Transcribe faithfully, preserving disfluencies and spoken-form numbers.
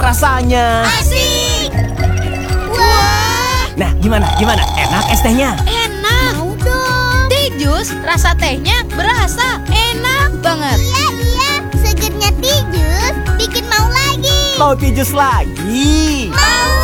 rasanya. Asik. Wah. Nah, gimana? Gimana? Enak es tehnya? Enak. Mau dong. Teh jus, rasa tehnya berasa enak banget. Iya, iya. Segernya teh jus bikin mau lagi. Mau teh jus lagi? Mau.